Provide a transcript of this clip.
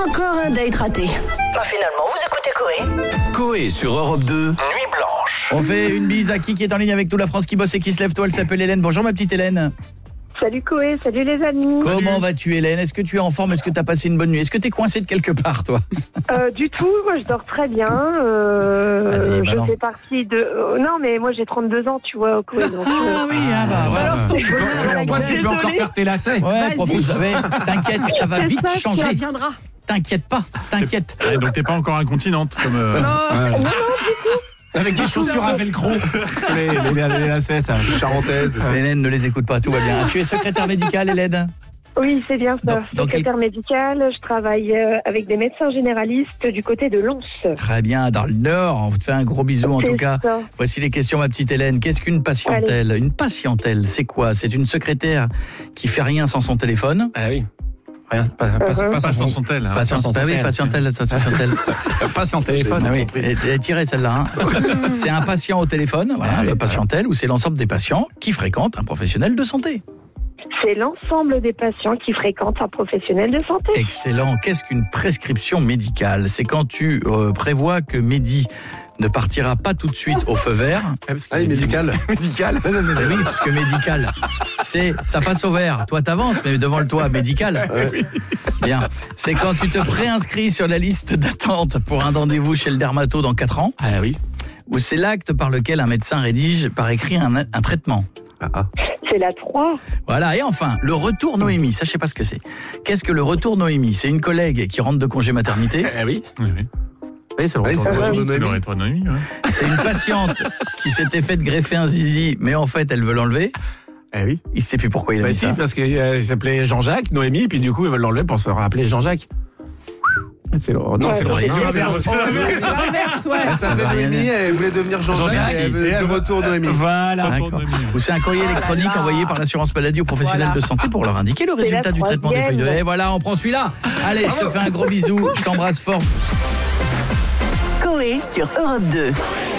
Encore un date raté. Bah finalement, vous écoutez Coé. Coé sur Europe 2, Nuit Blanche. On fait une bise à qui est en ligne avec nous, la France qui bosse et qui se lève tôt. Elle s'appelle Hélène. Bonjour ma petite Hélène. Salut Coé, salut les amis. Comment vas-tu Hélène? Est-ce que tu es en forme? Est-ce que tu as passé une bonne nuit? Est-ce que tu es coincée de quelque part toi? Du tout, moi je dors très bien. Je fais partie de... non mais moi j'ai 32 ans, tu vois Coé. Donc, voilà. Tu peux encore faire tes lacets. Ouais, vous savez, t'inquiète, ça va vite changer. Ça viendra. T'inquiète pas, t'inquiète. Ouais, donc t'es pas encore incontinente comme non, du tout. Avec des chaussures à velcro. Parce que les lacets, ça. Charentaise. Hélène, ne les écoute pas, tout va bien. Tu es secrétaire médicale Hélène? Oui, c'est bien ça. Donc, Secrétaire médical, je travaille avec des médecins généralistes du côté de Lons. Très bien, dans le Nord. On te fait un gros bisou en tout cas. Ça. Voici les questions ma petite Hélène. Qu'est-ce qu'une patientèle? Une patientèle, c'est quoi? C'est une secrétaire qui fait rien sans son téléphone. Ah oui. Rien, pas sans son tel. Hein. Patientèle, bah oui, patientèle, ça patientèle. Pas sans téléphone. Ah oui, elle tirée celle-là. Hein. C'est un patient au téléphone, voilà, le patientèle, ou c'est l'ensemble des patients qui fréquentent un professionnel de santé. C'est l'ensemble des patients qui fréquentent un professionnel de santé. Excellent. Qu'est-ce qu'une prescription médicale? C'est quand tu prévois que Mehdi ne partira pas tout de suite au feu vert. Médical. Médical. Oui, parce que médical, ça passe au vert. Toi, t'avances, mais devant le toit, médical. Bien. C'est quand tu te préinscris sur la liste d'attente pour un rendez-vous chez le dermato dans 4 ans. Ah oui. Ou c'est l'acte par lequel un médecin rédige par écrit un traitement. C'est la 3. Voilà, et enfin, le retour Noémie, ça je sais pas ce que c'est. Qu'est-ce que le retour Noémie? C'est une collègue qui rentre de congé maternité. Ah oui. Oui. Oui, c'est vrai. C'est le retour de C'est le Noémie. retour de Noémie, ouais. C'est une patiente qui s'était fait greffer un zizi, mais en fait elle veut l'enlever. Ah oui. Il sait plus pourquoi il a dit Si, ça. parce qu'il s'appelait Jean-Jacques, Noémie, puis du coup, ils veulent l'enlever pour se rappeler Jean-Jacques. C'est le... Non, Ouais, c'est le c'est l'inverse. Elle s'appelait Noémie, elle voulait devenir Jean-Jacques et elle veut de retour Noémie. Voilà. Retour de Noémie, ouais. Ou c'est un courrier électronique envoyé par l'assurance maladie aux professionnels de santé pour leur indiquer le résultat la du traitement des feuilles de troisième. haie. Voilà, on prend celui-là. Allez, je te fais un gros bisou, je t'embrasse fort. Coé sur Europe 2.